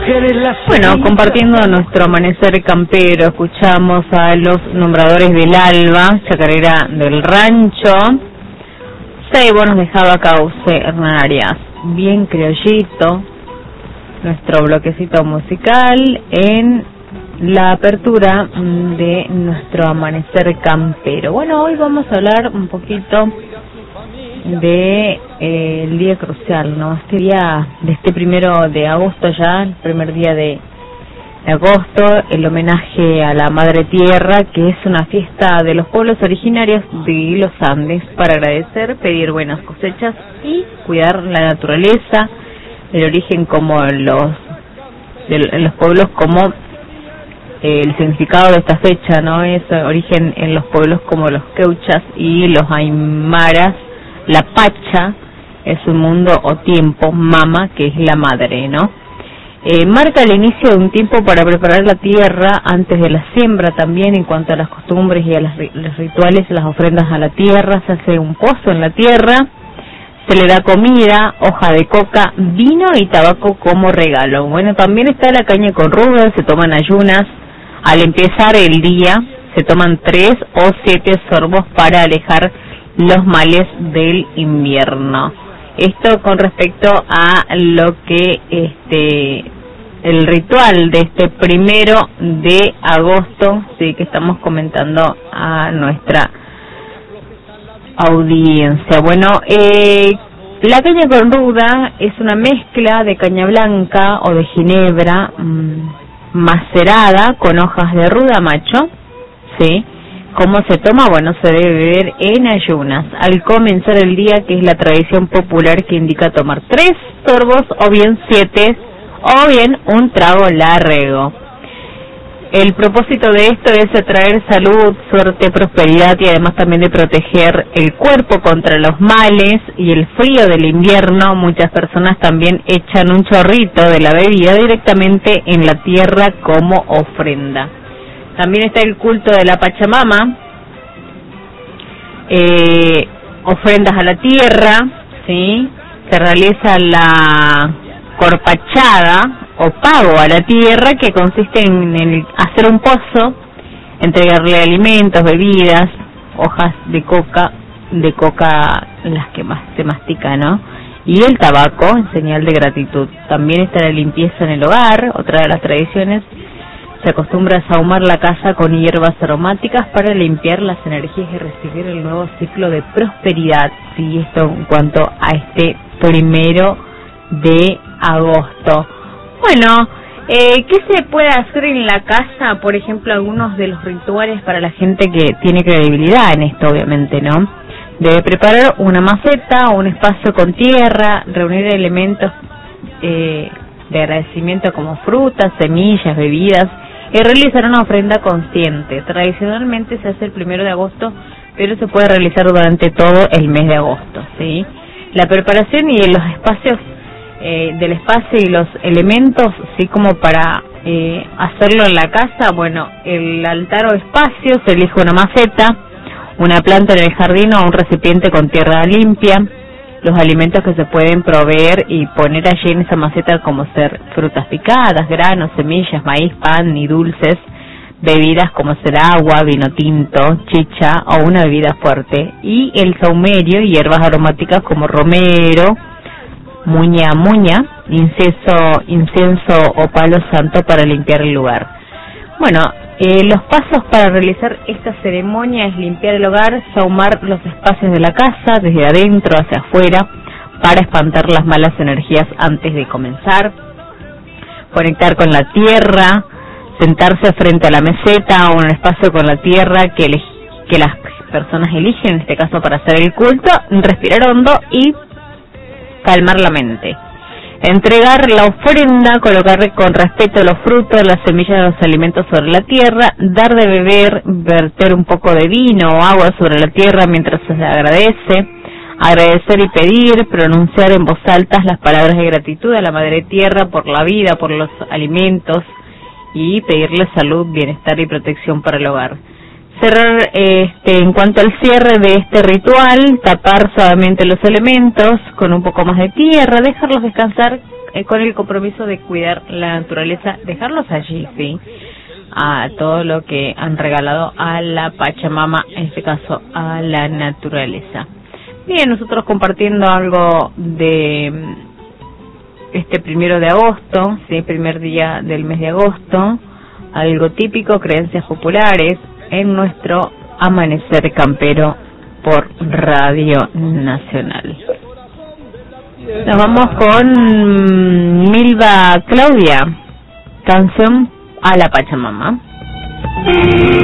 Bueno, compartiendo nuestro amanecer campero, escuchamos a los nombradores del alba, chacarera del rancho. Seibo nos dejaba Cauce Hernán Arias, bien criollito, nuestro bloquecito musical en la apertura de nuestro amanecer campero. Bueno, hoy vamos a hablar un poquito de el día crucial, ¿no? Este día de este 1 de agosto ya, el primer día de agosto, el homenaje a la Madre Tierra, que es una fiesta de los pueblos originarios de los Andes para agradecer, pedir buenas cosechas y cuidar la naturaleza, el origen como los pueblos, como el significado de esta fecha, ¿no? Es origen en los pueblos como los queuchas y los aymaras. La pacha es un mundo o tiempo, mama, que es la madre, ¿no? Marca el inicio de un tiempo para preparar la tierra antes de la siembra también, en cuanto a las costumbres y a los rituales, las ofrendas a la tierra. Se hace un pozo en la tierra, se le da comida, hoja de coca, vino y tabaco como regalo. Bueno, también está la caña con ruda, se toman ayunas. Al empezar el día se toman 3 o 7 sorbos para alejar los males del invierno. Esto con respecto a lo que el ritual de este 1 de agosto, sí, que estamos comentando a nuestra audiencia. Bueno, la caña con ruda es una mezcla de caña blanca o de ginebra macerada con hojas de ruda macho, sí. ¿Cómo se toma? Bueno, se debe beber en ayunas al comenzar el día, que es la tradición popular que indica tomar 3 sorbos o bien 7 o bien un trago largo. El propósito de esto es atraer salud, suerte, prosperidad y además también de proteger el cuerpo contra los males y el frío del invierno. Muchas personas también echan un chorrito de la bebida directamente en la tierra como ofrenda. También está el culto de la Pachamama, ofrendas a la tierra, ¿sí? Se realiza la corpachada o pago a la tierra, que consiste en hacer un pozo, entregarle alimentos, bebidas, hojas de coca las que más se mastica, ¿no? Y el tabaco en señal de gratitud. También está la limpieza en el hogar, otra de las tradiciones. Se acostumbra a sahumar la casa con hierbas aromáticas para limpiar las energías y recibir el nuevo ciclo de prosperidad. Sí, esto en cuanto a este 1 de agosto. Bueno, ¿qué se puede hacer en la casa? Por ejemplo, algunos de los rituales para la gente que tiene credibilidad en esto, obviamente, ¿no? Debe preparar una maceta o un espacio con tierra, reunir elementos de agradecimiento como frutas, semillas, bebidas, y realizar una ofrenda consciente. Tradicionalmente se hace el 1 de agosto, pero se puede realizar durante todo el mes de agosto, ¿sí? La preparación y los espacios del espacio y los elementos, sí, como para hacerlo en la casa. Bueno, el altar o espacio, se elige una maceta, una planta en el jardín o un recipiente con tierra limpia. Los alimentos que se pueden proveer y poner allí en esa maceta, como ser frutas picadas, granos, semillas, maíz, pan y dulces, bebidas como ser agua, vino tinto, chicha o una bebida fuerte, y el saumerio y hierbas aromáticas como romero, muña, incienso o palo santo para limpiar el lugar. Bueno, los pasos para realizar esta ceremonia es limpiar el hogar, sahumar los espacios de la casa, desde adentro hacia afuera, para espantar las malas energías antes de comenzar, conectar con la tierra, sentarse frente a la meseta o en un espacio con la tierra que las personas eligen, en este caso para hacer el culto, respirar hondo y calmar la mente. Entregar la ofrenda, colocar con respeto los frutos, las semillas de los alimentos sobre la tierra, dar de beber, verter un poco de vino o agua sobre la tierra mientras se agradece, agradecer y pedir, pronunciar en voz alta las palabras de gratitud a la Madre Tierra por la vida, por los alimentos, y pedirle salud, bienestar y protección para el hogar. Cerrar, en cuanto al cierre de este ritual, tapar suavemente los elementos con un poco más de tierra, dejarlos descansar con el compromiso de cuidar la naturaleza, dejarlos allí, sí, a todo lo que han regalado a la Pachamama, en este caso a la naturaleza. Bien, nosotros compartiendo algo de este 1 de agosto, sí, primer día del mes de agosto, algo típico, creencias populares en nuestro Amanecer Campero por Radio Nacional. Nos vamos con Milva Claudia, canción a la Pachamama.